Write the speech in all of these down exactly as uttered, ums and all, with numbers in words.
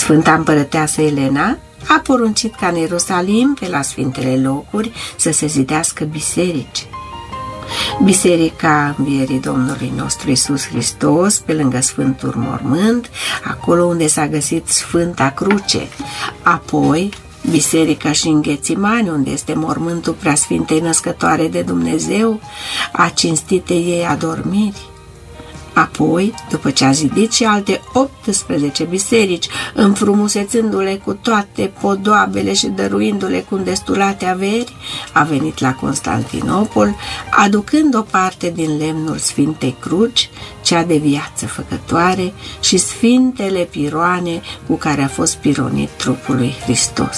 Sfânta Împărăteasă Elena a poruncit ca în Ierusalim, pe la sfintele locuri, să se zidească biserici. Biserica Învierii Domnului nostru Iisus Hristos, pe lângă Sfântul Mormânt, acolo unde s-a găsit Sfânta Cruce. Apoi, Biserica și în Ghețimani, unde este mormântul Preasfintei Născătoare de Dumnezeu, a cinstitei ei adormiri. Apoi, după ce a zidit și alte optsprezece biserici, înfrumusețându-le cu toate podoabele și dăruindu-le cu îndestulate averi, a venit la Constantinopol, aducând o parte din lemnul Sfintei Cruci, cea de viață făcătoare, și sfintele piroane cu care a fost pironit trupul lui Hristos.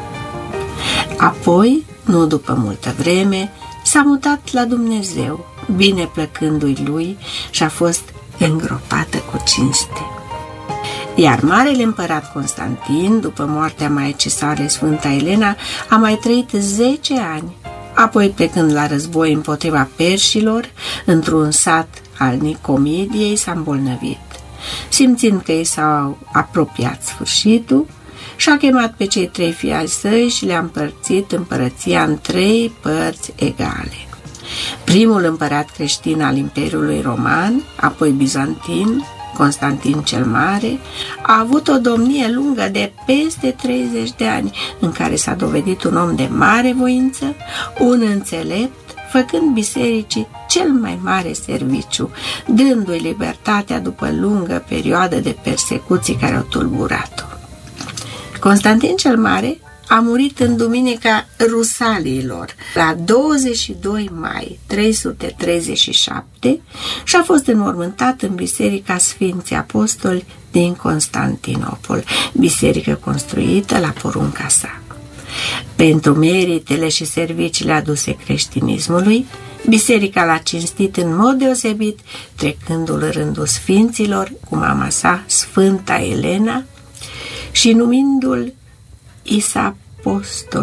Apoi, nu după multă vreme, s-a mutat la Dumnezeu, bine plăcându-i lui, și a fost îngropată cu cinste. Iar Marele Împărat Constantin, după moartea maicii sale Sfânta Elena, a mai trăit zece ani, apoi plecând la război împotriva perșilor, într-un sat al Nicomidiei, s-a îmbolnăvit. Simțind că i s-a apropiat sfârșitul, și-a chemat pe cei trei fii ai săi și le-a împărțit împărăția în trei părți egale. Primul împărat creștin al Imperiului Roman, apoi bizantin, Constantin cel Mare, a avut o domnie lungă de peste treizeci de ani, în care s-a dovedit un om de mare voință, un înțelept, făcând bisericii cel mai mare serviciu, dându-i libertatea după lungă perioadă de persecuții care au tulburat-o. Constantin cel Mare a murit în Duminica Rusaliilor, la douăzeci și doi mai trei sute treizeci și șapte, și a fost înmormântat în Biserica Sfinții Apostoli din Constantinopol, biserică construită la porunca sa. Pentru meritele și serviciile aduse creștinismului, biserica l-a cinstit în mod deosebit, trecându-l în rândul sfinților cu mama sa, Sfânta Elena, și numindu-l Isapostol.